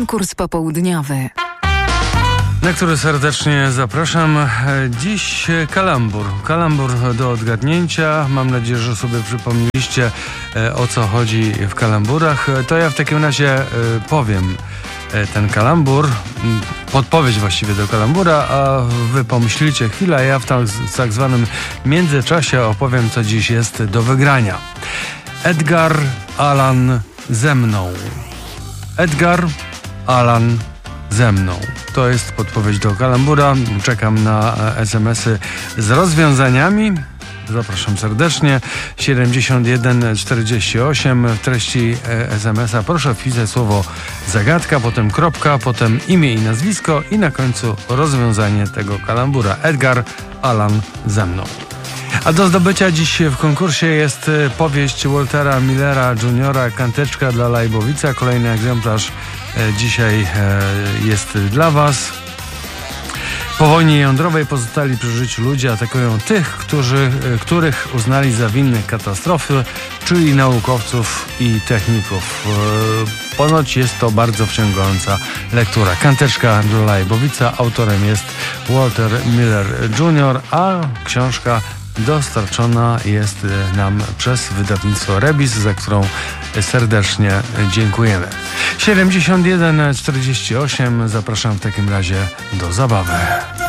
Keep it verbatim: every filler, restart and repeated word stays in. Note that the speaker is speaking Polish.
Konkurs popołudniowy, na który serdecznie zapraszam. Dziś kalambur. Kalambur do odgadnięcia. Mam nadzieję, że sobie przypomnieliście, o co chodzi w kalamburach. To ja w takim razie powiem ten kalambur, podpowiedź właściwie do kalambura, a wy pomyślicie chwilę, a ja w tak, tak zwanym międzyczasie opowiem, co dziś jest do wygrania. Edgar Allan ze mną. Edgar Allan ze mną. To jest podpowiedź do kalambura. Czekam na es em esy z rozwiązaniami. Zapraszam serdecznie. siedemdziesiąt jeden czterdzieści osiem. W treści es emesa proszę wpisać słowo zagadka, potem kropka, potem imię i nazwisko i na końcu rozwiązanie tego kalambura. Edgar Allan ze mną. A do zdobycia dziś w konkursie jest powieść Waltera Millera juniora Kanteczka dla Lajbowica. Kolejny egzemplarz dzisiaj jest dla Was. Po wojnie jądrowej pozostali przy życiu ludzie atakują tych, którzy, których uznali za winnych katastrofy, czyli naukowców i techników. Ponoć jest to bardzo wciągająca lektura. Kanteczka dla Lajbowica. Autorem jest Walter Miller junior, a książka dostarczona jest nam przez wydawnictwo Rebis, za którą serdecznie dziękujemy. siedemdziesiąt jeden czterdzieści osiem. Zapraszam w takim razie do zabawy.